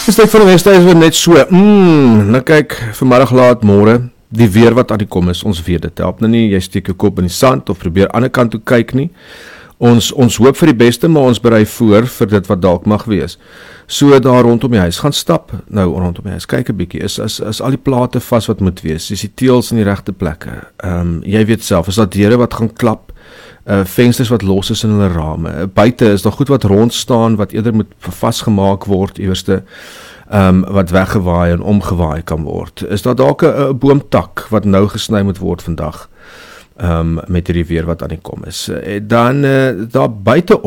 Steek van die Weste is weer net so, nou kyk, vanmiddag laat, môre, die weer wat aan die kom is, ons weet dit, help nou nie, jy steek jou kop in die sand, of probeer aan die kant toe kyk nie, ons hoop vir die beste, maar ons berei voor vir dit wat dalk mag wees. So daar rondom die huis, gaan stap nou rondom die huis, kyk 'n bietjie, is al die plate vas wat moet wees, is die teëls in die regte plekke, jy weet self, is daar deure wat gaan klap, vensters wat los is in hulle rame, buite is daar goed wat rond staan, wat eerder moet vasgemaak word, eerste, wat weggewaai en omgewaai kan word, is daar dalk 'n boomtak, wat nou gesny moet word vandag, met hierdie weer wat aan die kom is, dan daar buite